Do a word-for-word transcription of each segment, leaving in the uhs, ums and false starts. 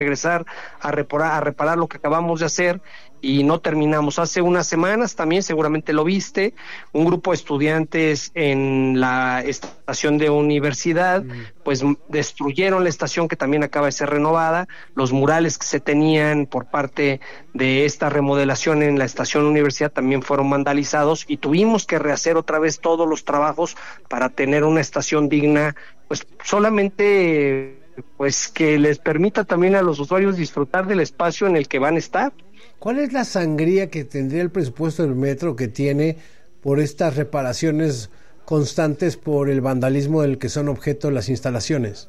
regresar a reparar, a reparar lo que acabamos de hacer y no terminamos. Hace unas semanas también, seguramente lo viste, un grupo de estudiantes en la estación de universidad, pues destruyeron la estación que también acaba de ser renovada, los murales que se tenían por parte de esta remodelación en la estación universidad también fueron vandalizados y tuvimos que rehacer otra vez todos los trabajos para tener una estación digna, pues solamente pues que les permita también a los usuarios disfrutar del espacio en el que van a estar. ¿Cuál es la sangría que tendría el presupuesto del metro que tiene por estas reparaciones constantes por el vandalismo del que son objeto las instalaciones?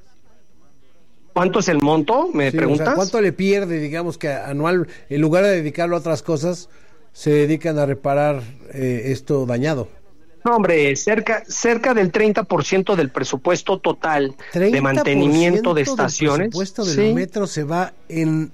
¿Cuánto es el monto? ¿Me sí, preguntas? O sea, ¿cuánto le pierde, digamos, que anual, en lugar de dedicarlo a otras cosas, se dedican a reparar eh, esto dañado? No, hombre, cerca cerca del treinta por ciento del presupuesto total de mantenimiento de estaciones. El presupuesto del sí, metro se va en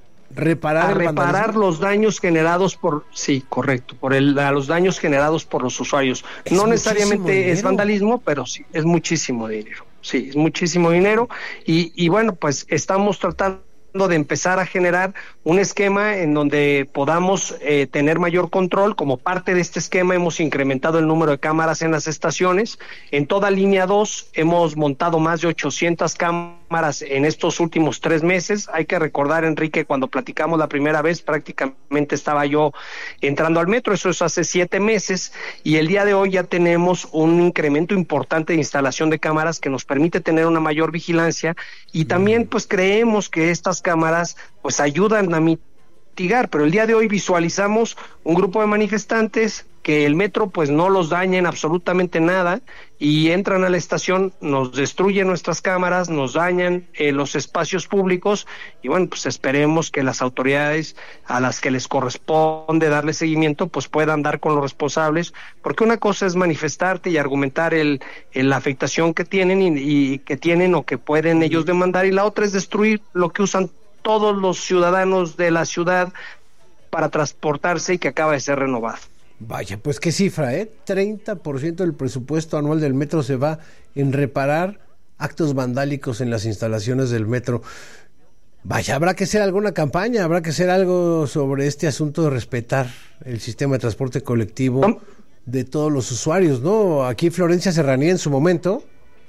reparar a el reparar vandalismo. los daños generados por, sí, correcto, por el, a los daños generados por los usuarios. Es no necesariamente dinero. Es vandalismo, pero sí, es muchísimo dinero. Sí, es muchísimo dinero y, y bueno, pues estamos tratando de empezar a generar un esquema en donde podamos eh, tener mayor control. Como parte de este esquema hemos incrementado el número de cámaras en las estaciones. En toda línea dos hemos montado más de ochocientas cámaras en estos últimos tres meses. Hay que recordar, Enrique, cuando platicamos la primera vez prácticamente estaba yo entrando al metro, eso es hace siete meses, y el día de hoy ya tenemos un incremento importante de instalación de cámaras que nos permite tener una mayor vigilancia y también pues creemos que estas cámaras pues ayudan a mitigar, pero el día de hoy visualizamos un grupo de manifestantes que el metro pues no los daña en absolutamente nada y entran a la estación, nos destruyen nuestras cámaras, nos dañan eh, los espacios públicos y bueno, pues esperemos que las autoridades a las que les corresponde darle seguimiento pues puedan dar con los responsables, porque una cosa es manifestarte y argumentar el, el la afectación que tienen y, y que tienen o que pueden ellos demandar, y la otra es destruir lo que usan todos los ciudadanos de la ciudad para transportarse y que acaba de ser renovado. Vaya, pues qué cifra, ¿eh? treinta por ciento del presupuesto anual del metro se va en reparar actos vandálicos en las instalaciones del metro. Vaya, habrá que hacer alguna campaña, habrá que hacer algo sobre este asunto de respetar el sistema de transporte colectivo ¿No? de todos los usuarios, ¿no? Aquí Florencia Serranía en su momento,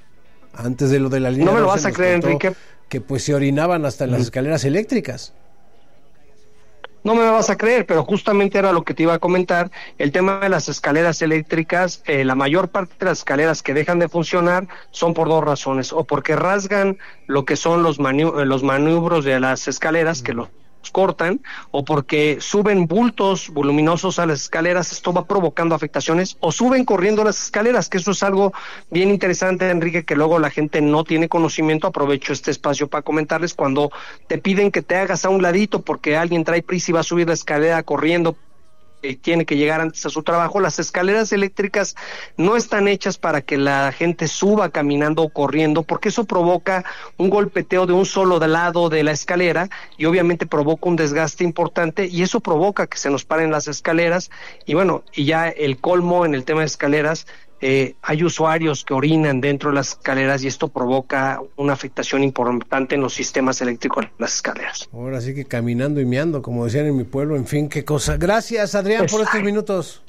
antes de lo de la línea... No me lo vas a creer, Enrique. Que pues se orinaban hasta en las escaleras eléctricas. No me vas a creer, pero justamente era lo que te iba a comentar, el tema de las escaleras eléctricas. Eh, la mayor parte de las escaleras que dejan de funcionar son por dos razones, o porque rasgan lo que son los, manu- los maniobros de las escaleras, que los cortan, o porque suben bultos voluminosos a las escaleras, esto va provocando afectaciones, o suben corriendo las escaleras, que eso es algo bien interesante, Enrique, que luego la gente no tiene conocimiento. Aprovecho este espacio para comentarles, cuando te piden que te hagas a un ladito porque alguien trae prisa y va a subir la escalera corriendo, eh, tiene que llegar antes a su trabajo, las escaleras eléctricas no están hechas para que la gente suba caminando o corriendo, porque eso provoca un golpeteo de un solo lado de la escalera y obviamente provoca un desgaste importante, y eso provoca que se nos paren las escaleras. Y bueno, y ya el colmo en el tema de escaleras, Eh, hay usuarios que orinan dentro de las escaleras y esto provoca una afectación importante en los sistemas eléctricos de las escaleras. Ahora sí que caminando y meando, como decían en mi pueblo, en fin, qué cosa. Gracias, Adrián, pues, por estos ay, minutos.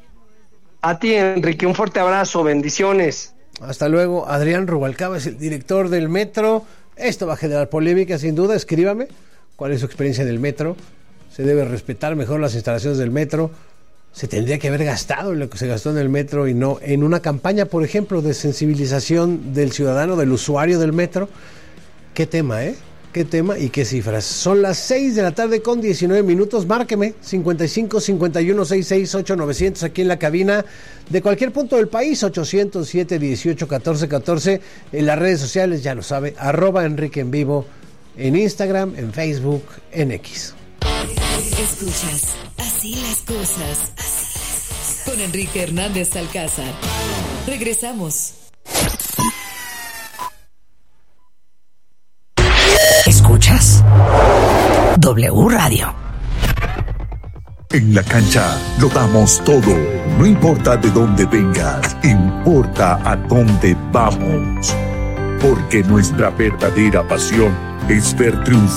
A ti, Enrique, un fuerte abrazo, bendiciones. Hasta luego. Adrián Rubalcaba es el director del metro. Esto va a generar polémica, sin duda. Escríbame cuál es su experiencia en el metro. Se debe respetar mejor las instalaciones del metro. Se tendría que haber gastado en lo que se gastó en el metro y no en una campaña, por ejemplo, de sensibilización del ciudadano, del usuario del metro. Qué tema, ¿eh? Qué tema y qué cifras. Son las seis de la tarde con diecinueve minutos. Márqueme cincuenta y cinco, cincuenta y uno, sesenta y seis, ocho, novecientos aquí en la cabina de cualquier punto del país. Ochocientos siete, dieciocho, catorce, catorce. En las redes sociales, ya lo sabe, arroba Enrique en Vivo, en Instagram, en Facebook, en X. Escuchas Así las cosas, así las cosas, con Enrique Hernández Alcázar. Regresamos. ¿Escuchas? W Radio. En la cancha lo damos todo. No importa de dónde vengas, importa a dónde vamos. Porque nuestra verdadera pasión es ver triunfar